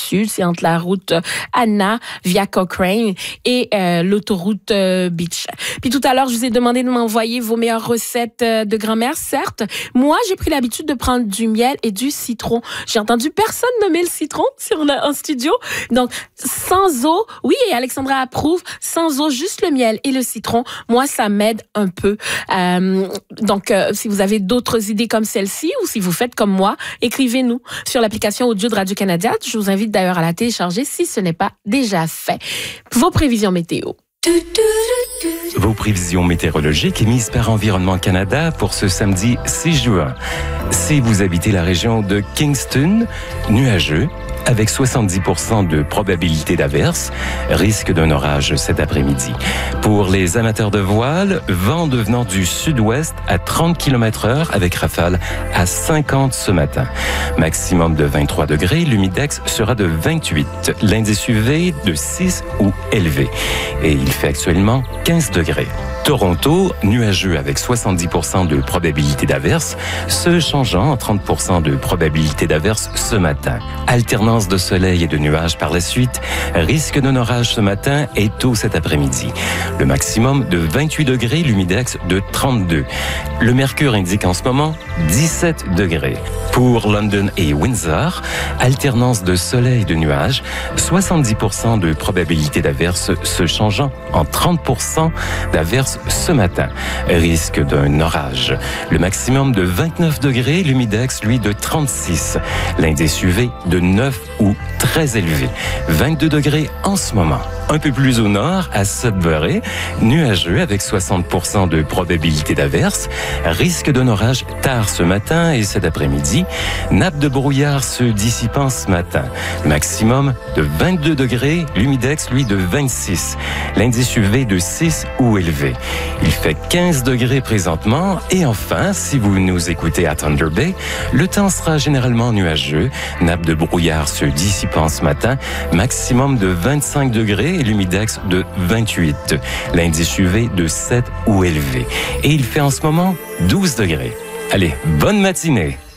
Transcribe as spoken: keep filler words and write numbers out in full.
sud, c'est entre la route Anna via Cochrane et euh, l'autoroute euh, Beach. Puis tout à l'heure, je vous ai demandé de m'envoyer vos meilleures recettes euh, de grand-mère, certes. Moi, j'ai pris l'habitude de prendre du miel et du citron. J'ai entendu personne nommer le citron sur le, en studio. Donc, sans eau, oui, et Alexandra approuve, sans eau, juste le miel et le citron. Moi, ça m'aide un peu. Euh, donc, euh, si vous avez d'autres idées comme celle-ci ou si vous faites comme moi, écrivez-nous sur l'application audio de Radio-Canada. Je vous invite d'ailleurs à la télécharger si ce n'est pas déjà fait. Vos prévisions météo. Vos prévisions météorologiques émises par Environnement Canada pour ce samedi six juin. Si vous habitez la région de Kingston, nuageux, avec soixante-dix pour cent de probabilité d'averse, risque d'un orage cet après-midi. Pour les amateurs de voile, vent devenant du sud-ouest à trente kilomètres heure avec rafale à cinquante ce matin. Maximum de vingt-trois degrés, l'humidex sera de vingt-huit, l'indice U V de six ou élevé. Et il fait actuellement quinze degrés. Toronto, nuageux avec soixante-dix pour cent de probabilité d'averse, se changeant en trente pour cent de probabilité d'averse ce matin. Alternance de soleil et de nuages par la suite, risque d'un orage ce matin et tôt cet après-midi. Le maximum de vingt-huit degrés, l'humidex de trente-deux. Le mercure indique en ce moment dix-sept degrés. Pour London et Windsor, alternance de soleil et de nuages, soixante-dix pour cent de probabilité d'averse se changeant en trente pour cent d'averse ce matin. Risque d'un orage. Le maximum de vingt-neuf degrés, l'humidex, lui, de trente-six. L'indice U V de neuf ou très élevé. vingt-deux degrés en ce moment. Un peu plus au nord, à Sudbury, nuageux avec soixante pour cent de probabilité d'averse. Risque d'un orage tard ce matin et cet après-midi. Nappe de brouillard se dissipant ce matin. Maximum de vingt-deux degrés, l'humidex, lui, de vingt-six. L'indice U V de six ou élevé. Il fait quinze degrés présentement. Et enfin, si vous nous écoutez à Thunder Bay, le temps sera généralement nuageux. Nappe de brouillard se dissipant ce matin. Maximum de vingt-cinq degrés et l'humidex de vingt-huit. L'indice U V de sept ou élevé. Et il fait en ce moment douze degrés. Allez, bonne matinée!